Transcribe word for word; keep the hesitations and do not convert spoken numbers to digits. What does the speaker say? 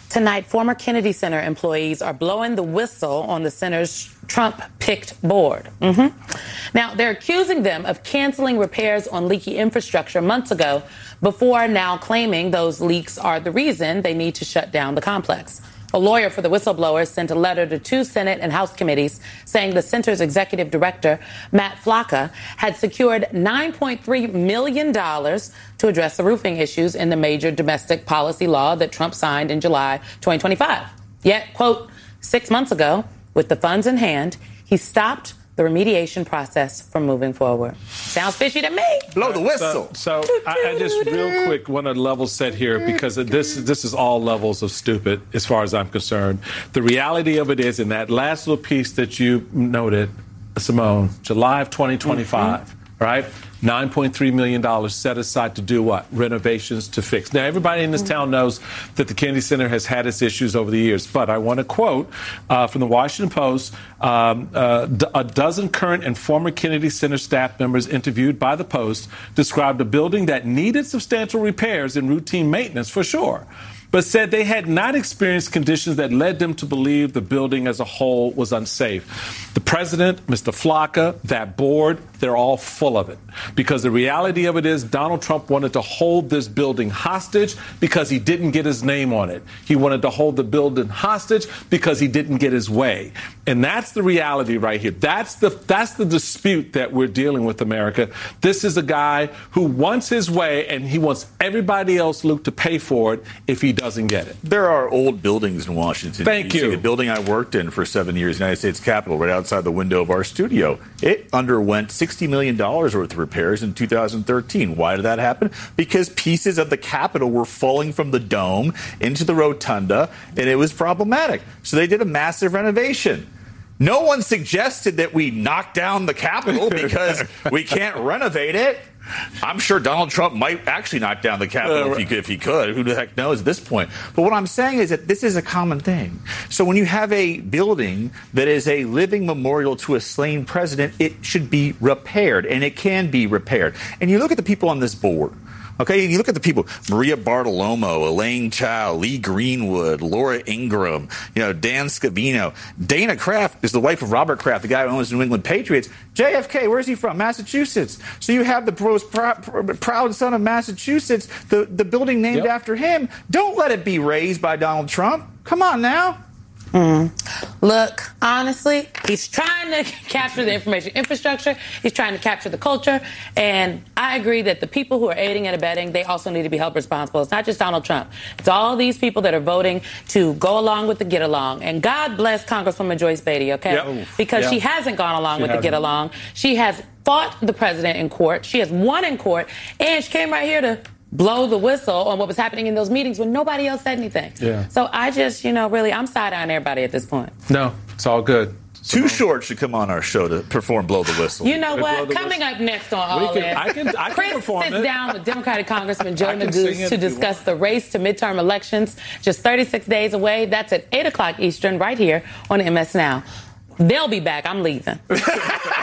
Tonight, former Kennedy Center employees are blowing the whistle on the center's Trump-picked board. Mm-hmm. Now, they're accusing them of canceling repairs on leaky infrastructure months ago before now claiming those leaks are the reason they need to shut down the complex. A lawyer for the whistleblowers sent a letter to two Senate and House committees saying the center's executive director, Matt Flocka, had secured nine point three million dollars to address the roofing issues in the major domestic policy law that Trump signed in July twenty twenty-five. Yet, quote, six months ago, with the funds in hand, he stopped the remediation process from moving forward. Sounds fishy to me. Blow the whistle. So, so I, I just real quick want to level set here because this this is all levels of stupid as far as I'm concerned. The reality of it is in that last little piece that you noted, Simone, July of twenty twenty-five, mm-hmm. right? nine point three million dollars set aside to do what? Renovations to fix. Now, everybody in this mm-hmm. town knows that the Kennedy Center has had its issues over the years, but I want to quote uh, from the Washington Post, um, uh, d- a dozen current and former Kennedy Center staff members interviewed by the Post described a building that needed substantial repairs and routine maintenance for sure, but said they had not experienced conditions that led them to believe the building as a whole was unsafe. The president, Mister Flocka, that board, they're all full of it. Because the reality of it is Donald Trump wanted to hold this building hostage because he didn't get his name on it. He wanted to hold the building hostage because he didn't get his way. And that's the reality right here. That's the that's the dispute that we're dealing with, America. This is a guy who wants his way, and he wants everybody else, Luke, to pay for it if he doesn't get it. There are old buildings in Washington. Thank you. you. See the building I worked in for seven years, United States Capitol, right outside the window of our studio. It underwent sixty million dollars worth of repairs in two thousand thirteen. Why did that happen? Because pieces of the Capitol were falling from the dome into the rotunda, and it was problematic. So they did a massive renovation. No one suggested that we knock down the Capitol because we can't renovate it. I'm sure Donald Trump might actually knock down the Capitol if he could. If he could. Who the heck knows at this point? But what I'm saying is that this is a common thing. So when you have a building that is a living memorial to a slain president, it should be repaired, and it can be repaired. And you look at the people on this board. Okay, you look at the people, Maria Bartiromo, Elaine Chao, Lee Greenwood, Laura Ingraham, you know, Dan Scavino. Dana Kraft is the wife of Robert Kraft, the guy who owns the New England Patriots. J F K, where's he from? Massachusetts. So you have the most pr- pr- proud son of Massachusetts, the, the building named yep. after him. Don't let it be raised by Donald Trump. Come on now. Mm. Look, honestly, he's trying to capture the information infrastructure. He's trying to capture the culture. And I agree that the people who are aiding and abetting, they also need to be held responsible. It's not just Donald Trump. It's all these people that are voting to go along with the get along. And God bless Congresswoman Joyce Beatty, okay? Yep. Because yep. she hasn't gone along she with hasn't. the get along. She has fought the president in court. She has won in court. And she came right here to blow the whistle on what was happening in those meetings when nobody else said anything. Yeah. So I just, you know, really, I'm side-eyeing everybody at this point. No, it's all good. Too Short should come on our show to perform Blow the Whistle. You know what? Coming whistle. up next on All can, In, I can, I can Chris perform sits it. down with Democratic Congressman Joe Neguse to discuss the race to midterm elections just thirty-six days away. That's at eight o'clock Eastern right here on M S Now. They'll be back. I'm leaving.